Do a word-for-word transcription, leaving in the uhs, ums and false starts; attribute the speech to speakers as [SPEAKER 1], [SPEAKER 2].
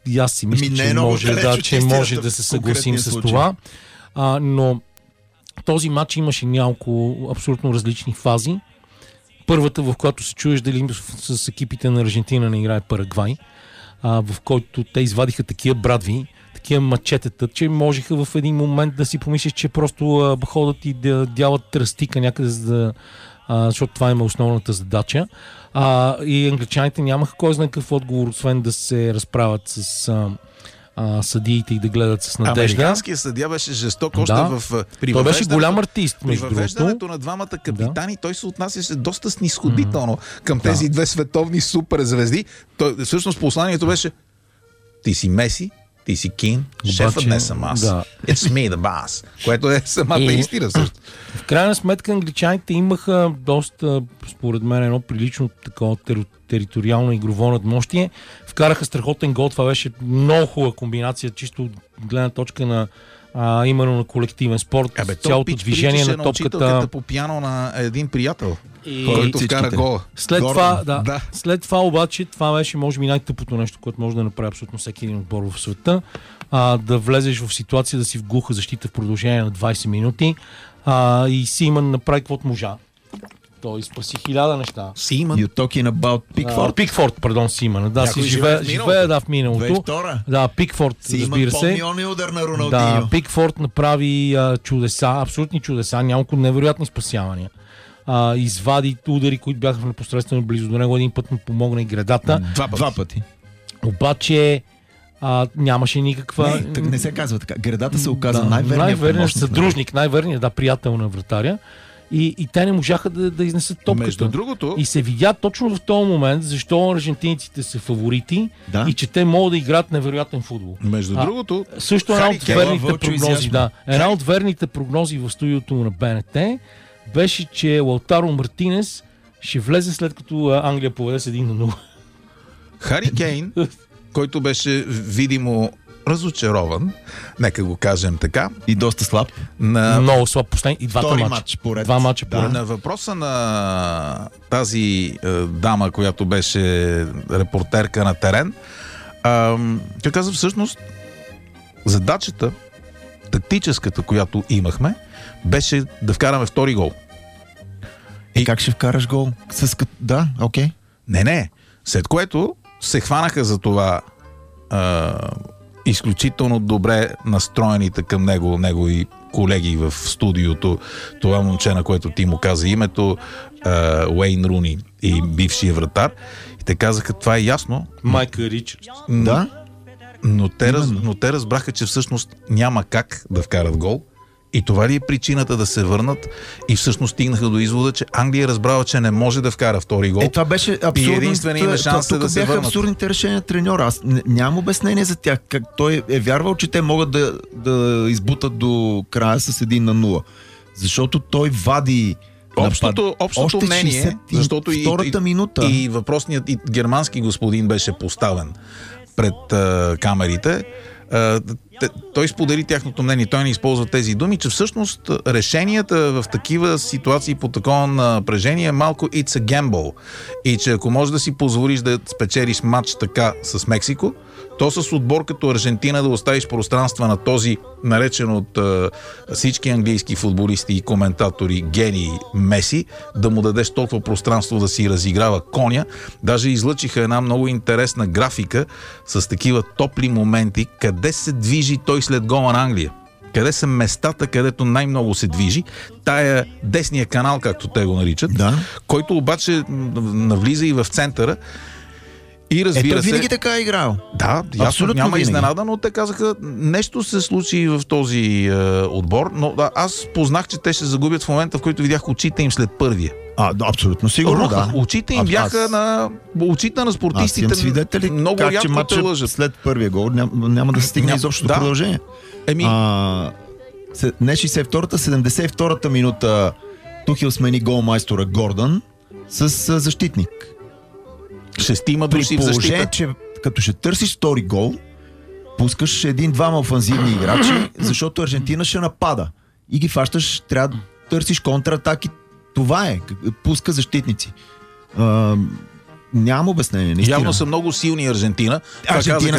[SPEAKER 1] и аз си мисля, че може, да, че може да се съгласим с това. А, но този матч имаше няколко абсолютно различни фази. Първата, в която се чуеш дали с екипите на Аржентина не играе Парагвай, а, в който те извадиха такива брадви, такива мачетета, че можеха в един момент да си помислиш, че просто а, ходят и да дяват тръстика някъде, за да, а, защото това има основната задача. А, и англичаните нямаха кой знае какъв отговор, освен да се разправят с а, а, съдиите и да гледат с надежда.
[SPEAKER 2] Американският съдия беше жесток още
[SPEAKER 1] да.
[SPEAKER 2] в... При
[SPEAKER 1] той беше голям артист,
[SPEAKER 2] между другото. При въвеждането на двамата капитани, да. той се отнасяше доста снисходително mm-hmm. към тези да. две световни суперзвезди. Той, всъщност посланието беше: ти си Меси, ти си Кин, шефът не съм аз. Да. It's me the boss. Което е самата и, истина също.
[SPEAKER 1] В крайна сметка англичаните имаха доста, според мен, едно прилично такова тери, териториално игрово надмощие. Вкараха страхотен гол. Това беше много хубава комбинация, чисто от гледна точка на а, именно на колективен спорт.
[SPEAKER 2] Абе,
[SPEAKER 1] цялото движение на топката.
[SPEAKER 2] По пиано на един приятел,
[SPEAKER 1] и...
[SPEAKER 2] който вкара гола.
[SPEAKER 1] След това, да, да. след това обаче, това беше може би най-тъпото нещо, което може да направи абсолютно всеки един отбор в света. А, да влезеш в ситуация да си в глуха защита в продължение на двайсет минути. А, и Симън направи каквото можа. Той спаси хиляда неща.
[SPEAKER 2] Симън?
[SPEAKER 3] You're talking about Пикфорд?
[SPEAKER 1] Пикфорд, пардон, Симън. Да, си живее, живее да, в миналото. Да, Пикфорд, разбира се.
[SPEAKER 3] Симън удар на Роналдиньо.
[SPEAKER 1] Да, Пикфорд направи а, чудеса, абсолютни чудеса, няколко невероятни спасявания. А, извади удари, които бяха в непосредствено близо до него. Един път му помогна и гредата.
[SPEAKER 3] Два, Два пъти.
[SPEAKER 1] Обаче а, нямаше никаква...
[SPEAKER 3] Не, так не се казва така. Гредата се оказа
[SPEAKER 1] да,
[SPEAKER 3] най-верният
[SPEAKER 1] най-верният съдружник, най-верният, да, приятел на вратаря. И, и те не можаха да, да изнесат топката.
[SPEAKER 2] Между другото...
[SPEAKER 1] И се видя точно в този момент, защо аржентинците са фаворити
[SPEAKER 3] да? и
[SPEAKER 1] че те могат да играят невероятен футбол.
[SPEAKER 2] Между
[SPEAKER 1] а,
[SPEAKER 2] другото...
[SPEAKER 1] Също една от верните прогнози, да. Една от верните прогнози в студиото на БНТ беше, че Лаутаро Мартинес ще влезе след като Англия поведе с един на нула.
[SPEAKER 2] Хари Кейн, който беше видимо разочарован, нека го кажем така.
[SPEAKER 3] И доста слаб.
[SPEAKER 2] На...
[SPEAKER 1] Много слаб последни. И двата
[SPEAKER 3] матч.
[SPEAKER 1] матча.
[SPEAKER 3] Поред.
[SPEAKER 1] Два матча
[SPEAKER 2] да.
[SPEAKER 1] поред.
[SPEAKER 2] На въпроса на тази е, дама, която беше репортерка на терен, е, тя каза всъщност задачата, тактическата, която имахме, беше да вкараме втори гол.
[SPEAKER 3] И, и как ще вкараш гол? С... Да, окей. Okay.
[SPEAKER 2] Не, не. След което се хванаха за това е, изключително добре настроените към него, негови колеги в студиото, това момче, на което ти му каза името, Уейн Руни и бившия вратар. И те казаха, това е ясно.
[SPEAKER 1] Майка Ричардс.
[SPEAKER 2] Да. Но те, раз, но те разбраха, че всъщност няма как да вкарат гол. И това ли е причината да се върнат? И всъщност стигнаха до извода, че Англия разбрала, че не може да вкара втори гол.
[SPEAKER 3] Е, това беше абсурдно.
[SPEAKER 2] И единствено има шанс да се
[SPEAKER 3] бяха
[SPEAKER 2] върнат.
[SPEAKER 3] абсурдните решения на треньора. Аз нямам обяснение за тях. Как той е вярвал, че те могат да, да избутат до края с един на нула. Защото той вади
[SPEAKER 2] Общото, общото мнение, защото и,
[SPEAKER 3] втората минута.
[SPEAKER 2] И, и въпросният и германски господин беше поставен пред а, камерите. А, той сподели тяхното мнение, той не използва тези думи, че всъщност решенията в такива ситуации по такова напрежение е малко it's a gamble. И че ако можеш да си позволиш да спечелиш матч така с Мексико, то с отбор като Аржентина да оставиш пространства на този, наречен от а, всички английски футболисти и коментатори гений Меси, да му дадеш толкова пространство да си разиграва коня. Даже излъчиха една много интересна графика с такива топли моменти, къде се движи той след гола на Англия. Къде са местата, където най-много се движи. Тая десния канал, както те го наричат,
[SPEAKER 3] да.
[SPEAKER 2] Който обаче навлиза и в центъра. И разбира
[SPEAKER 3] Ето,
[SPEAKER 2] се...
[SPEAKER 3] винаги така е играл.
[SPEAKER 2] Да, ясно, няма
[SPEAKER 3] винаги.
[SPEAKER 2] Изненада, но те казаха, нещо се случи в този е, отбор, но да, аз познах, че те ще загубят в момента, в който видях очите им след първия.
[SPEAKER 3] А, да, абсолютно сигурно,
[SPEAKER 2] Руха,
[SPEAKER 3] да.
[SPEAKER 2] Очите им
[SPEAKER 3] аз,
[SPEAKER 2] бяха
[SPEAKER 3] аз...
[SPEAKER 2] на... Очите на спортистите.
[SPEAKER 3] Аз имам свидетели,
[SPEAKER 2] много
[SPEAKER 3] как,
[SPEAKER 2] рядко
[SPEAKER 3] че матча
[SPEAKER 2] те лъжат.
[SPEAKER 3] След първия гол няма, няма да се стигне изобщо
[SPEAKER 2] да.
[SPEAKER 3] до продължение.
[SPEAKER 2] Еми...
[SPEAKER 3] А, не шейсет и втората, седемдесет и втората минута Тухил смени голмайстора Гордън с а, защитник.
[SPEAKER 2] Шестима души в защита.
[SPEAKER 3] Че като ще търсиш втори гол, пускаш един-двама офанзивни играчи, защото Аржентина ще напада. И ги фащаш, трябва да търсиш контратаки. Това е. Пуска защитници. А, нямам обяснение. Наистина.
[SPEAKER 2] Явно са много силни Аржентина.
[SPEAKER 3] Аржентина